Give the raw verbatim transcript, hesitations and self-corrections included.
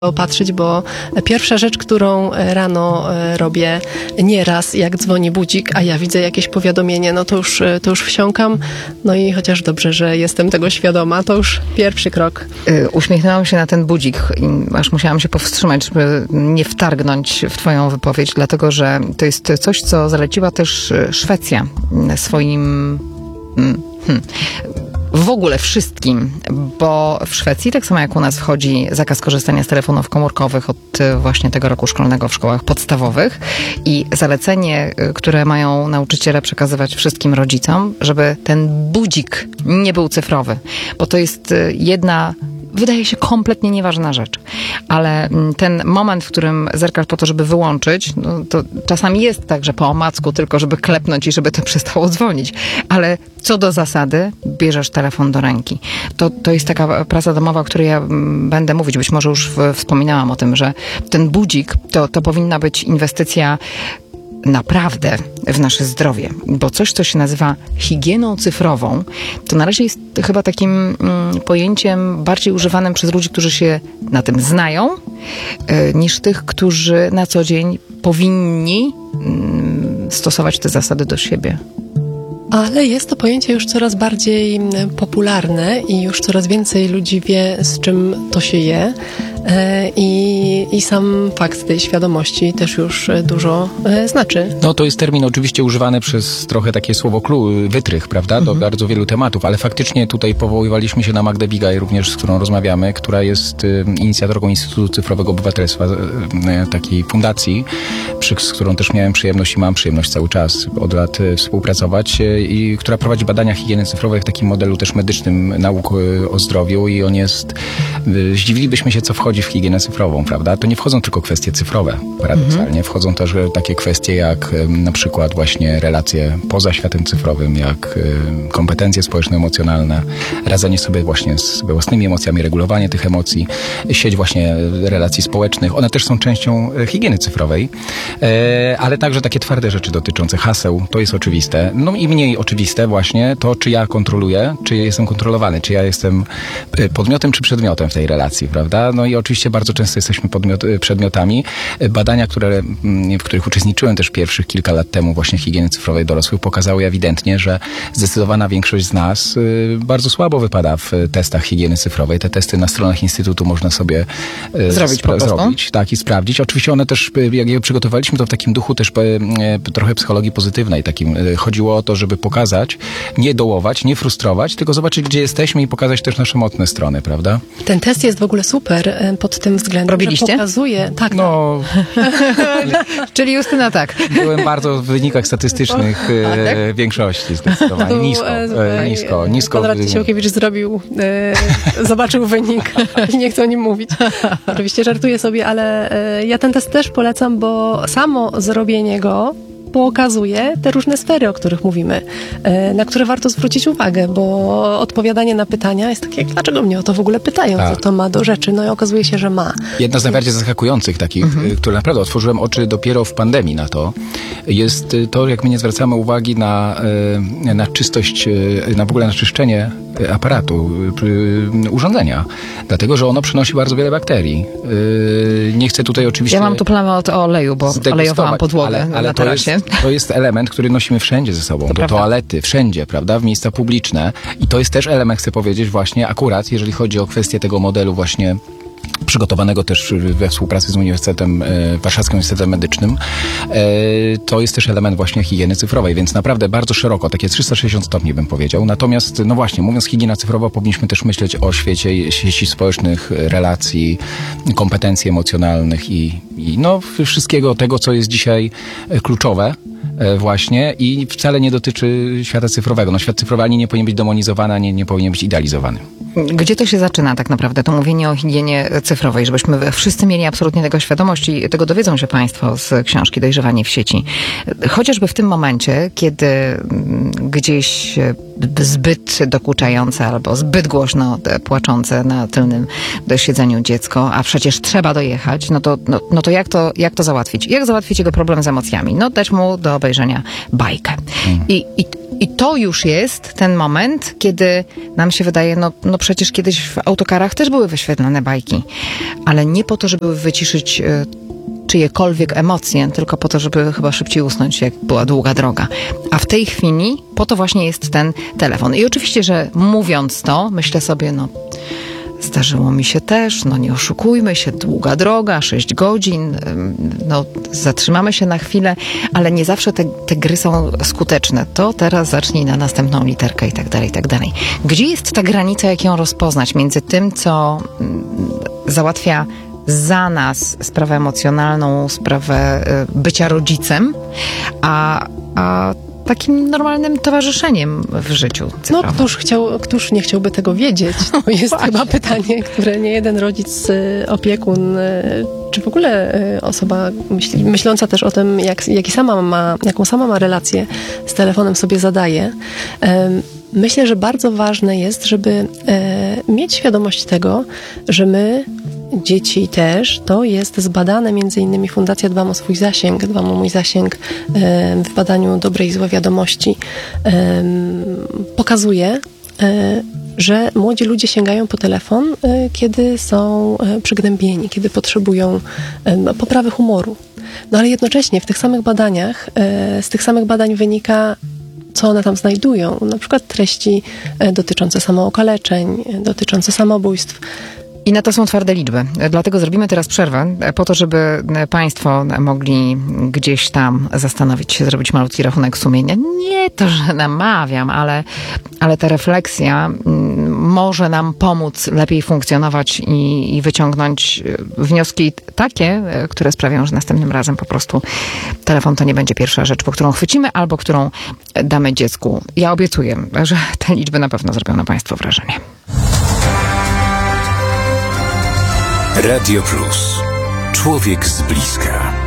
opatrzyć, bo pierwsza rzecz, którą rano robię nieraz, jak dzwoni budzik, a ja widzę jakieś powiadomienie, no to już, to już wsiąkam. No i chociaż dobrze, że jestem tego świadoma, to już pierwszy krok. Uśmiechnęłam się na ten budzik i aż musiałam się powstrzymać, żeby nie wtargnąć w twoją wypowiedź, dlatego że to jest coś, co zaleciła też Szwecja swoim... Hmm. W ogóle wszystkim, bo w Szwecji, tak samo jak u nas, wchodzi zakaz korzystania z telefonów komórkowych od właśnie tego roku szkolnego w szkołach podstawowych i zalecenie, które mają nauczyciele przekazywać wszystkim rodzicom, żeby ten budzik nie był cyfrowy, bo to jest jedna... Wydaje się kompletnie nieważna rzecz, ale ten moment, w którym zerkasz po to, żeby wyłączyć, no to czasami jest tak, że po omacku tylko, żeby klepnąć i żeby to przestało dzwonić, ale co do zasady, bierzesz telefon do ręki. To, to jest taka praca domowa, o której ja będę mówić, być może już w, wspominałam o tym, że ten budzik to, to powinna być inwestycja naprawdę w nasze zdrowie, bo coś, co się nazywa higieną cyfrową, to na razie jest chyba takim mm, pojęciem bardziej używanym przez ludzi, którzy się na tym znają, y, niż tych, którzy na co dzień powinni y, stosować te zasady do siebie. Ale jest to pojęcie już coraz bardziej popularne i już coraz więcej ludzi wie, z czym to się je. I, i sam fakt tej świadomości też już dużo znaczy. No to jest termin oczywiście używany przez trochę takie słowo clue, wytrych, prawda, do mhm. bardzo wielu tematów, ale faktycznie tutaj powoływaliśmy się na Magdę Bigaj, również z którą rozmawiamy, która jest inicjatorką Instytutu Cyfrowego Obywatelstwa, takiej fundacji, przy, z którą też miałem przyjemność i mam przyjemność cały czas od lat współpracować i która prowadzi badania higieny cyfrowej w takim modelu też medycznym nauk o zdrowiu i on jest, zdziwilibyśmy się, co wchodzi w higienę cyfrową, prawda? To nie wchodzą tylko kwestie cyfrowe, paradoksalnie. Mm-hmm. Wchodzą też takie kwestie jak na przykład właśnie relacje poza światem cyfrowym, jak kompetencje społeczno-emocjonalne, radzenie sobie właśnie z własnymi emocjami, regulowanie tych emocji, sieć właśnie relacji społecznych. One też są częścią higieny cyfrowej, ale także takie twarde rzeczy dotyczące haseł, to jest oczywiste. No i mniej oczywiste właśnie to, czy ja kontroluję, czy ja jestem kontrolowany, czy ja jestem podmiotem, czy przedmiotem w tej relacji, prawda? No i oczywiście bardzo często jesteśmy podmiot, przedmiotami. Badania, które, w których uczestniczyłem też pierwszych kilka lat temu właśnie higieny cyfrowej dorosłych, pokazały ewidentnie, że zdecydowana większość z nas bardzo słabo wypada w testach higieny cyfrowej. Te testy na stronach Instytutu można sobie zrobić, spra- zrobić tak, i sprawdzić. Oczywiście one też, jak je przygotowaliśmy, to w takim duchu też trochę psychologii pozytywnej. Takim chodziło o to, żeby pokazać, nie dołować, nie frustrować, tylko zobaczyć, gdzie jesteśmy i pokazać też nasze mocne strony, prawda? Ten test jest w ogóle super pod tym względem, robiliście? że pokazuje... Tak, no... Czyli Justyna tak. Byłem bardzo w wynikach statystycznych e, tak? większości zdecydowanie. Nisko, e, nisko, nisko. Konrad Ciesiałkiewicz zrobił, e, zobaczył wynik i nie chcę o nim mówić. Oczywiście żartuję sobie, ale e, ja ten test też polecam, bo samo zrobienie go pokazuje te różne sfery, o których mówimy, na które warto zwrócić uwagę, bo odpowiadanie na pytania jest takie, dlaczego mnie o to w ogóle pytają, tak. co to ma do rzeczy, no i okazuje się, że ma. Jedna z najbardziej zaskakujących takich, mhm. które naprawdę otworzyłem oczy dopiero w pandemii na to, jest to, jak my nie zwracamy uwagi na, na czystość, na w ogóle na czyszczenie aparatu, urządzenia, dlatego, że ono przynosi bardzo wiele bakterii. Nie chcę tutaj oczywiście... Ja mam tu plamę od oleju, bo olejowałam podłogę ale, ale na tarasie. To jest, to jest element, który nosimy wszędzie ze sobą, to do prawda. Toalety, wszędzie, prawda, w miejsca publiczne i to jest też element, chcę powiedzieć, właśnie akurat, jeżeli chodzi o kwestię tego modelu właśnie przygotowanego też we współpracy z Uniwersytetem, e, Warszawskim Uniwersytetem Medycznym, e, to jest też element właśnie higieny cyfrowej, więc naprawdę bardzo szeroko, takie trzysta sześćdziesiąt stopni bym powiedział. Natomiast, no właśnie, mówiąc higiena cyfrowa, powinniśmy też myśleć o świecie sieci społecznych, relacji, kompetencji emocjonalnych i, i no wszystkiego tego, co jest dzisiaj kluczowe właśnie i wcale nie dotyczy świata cyfrowego. No świat cyfrowy ani nie powinien być demonizowany, ani nie powinien być idealizowany. Gdzie to się zaczyna tak naprawdę, to mówienie o higienie cyfrowej, żebyśmy wszyscy mieli absolutnie tego świadomość i tego dowiedzą się państwo z książki Dojrzewanie w sieci. Chociażby w tym momencie, kiedy gdzieś zbyt dokuczające albo zbyt głośno płaczące na tylnym siedzeniu dziecko, a przecież trzeba dojechać, no to, no, no to jak to, jak to załatwić? Jak załatwić jego problem z emocjami? No dać mu do obejrzenia bajkę. Mhm. I, i I to już jest ten moment, kiedy nam się wydaje, no, no przecież kiedyś w autokarach też były wyświetlane bajki, ale nie po to, żeby wyciszyć e, czyjekolwiek emocje, tylko po to, żeby chyba szybciej usnąć, jak była długa droga. A w tej chwili po to właśnie jest ten telefon. I oczywiście, że mówiąc to, myślę sobie, no zdarzyło mi się też, no nie oszukujmy się, długa droga, sześć godzin, no zatrzymamy się na chwilę, ale nie zawsze te, te gry są skuteczne. To teraz zacznij na następną literkę i tak dalej, i tak dalej. Gdzie jest ta granica, jak ją rozpoznać między tym, co mm, załatwia za nas sprawę emocjonalną, sprawę y, bycia rodzicem, a, a takim normalnym towarzyszeniem w życiu cyfrowym. No, któż, chciał, któż nie chciałby tego wiedzieć? To jest Właśnie. chyba pytanie, które nie jeden rodzic, y, opiekun, y, czy w ogóle y, osoba myśli, myśląca też o tym, jak, jaki sama ma, jaką sama ma relację z telefonem, sobie zadaje. Ym, Myślę, że bardzo ważne jest, żeby e, mieć świadomość tego, że my, dzieci też, to jest zbadane między innymi Fundacja Dbam o swój zasięg, Dbam o mój zasięg e, w badaniu dobrej i złej wiadomości e, pokazuje, e, że młodzi ludzie sięgają po telefon, e, kiedy są e, przygnębieni, kiedy potrzebują e, poprawy humoru. No ale jednocześnie w tych samych badaniach, e, z tych samych badań wynika, co one tam znajdują, na przykład treści e, dotyczące samookaleczeń, e, dotyczące samobójstw. I na to są twarde liczby. Dlatego zrobimy teraz przerwę, po to, żeby państwo mogli gdzieś tam zastanowić się, zrobić malutki rachunek sumienia. Nie to, że namawiam, ale, ale ta refleksja może nam pomóc lepiej funkcjonować i, i wyciągnąć wnioski takie, które sprawią, że następnym razem po prostu telefon to nie będzie pierwsza rzecz, po którą chwycimy albo którą damy dziecku. Ja obiecuję, że te liczby na pewno zrobią na państwo wrażenie. Radio Plus. Człowiek z bliska.